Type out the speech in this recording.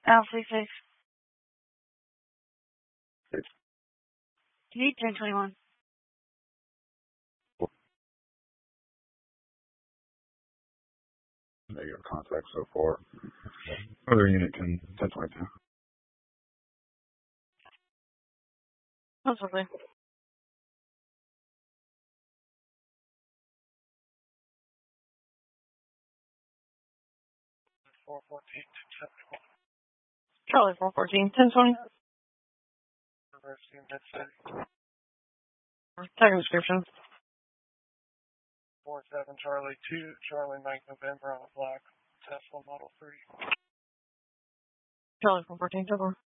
Alpha 6. Need 1021. Negative contact so far. Other unit can 1022. That's okay. Charlie 414, 1020. Second description. 47 Charlie 2, Charlie Mike November on a black Tesla Model 3. Charlie 414, 10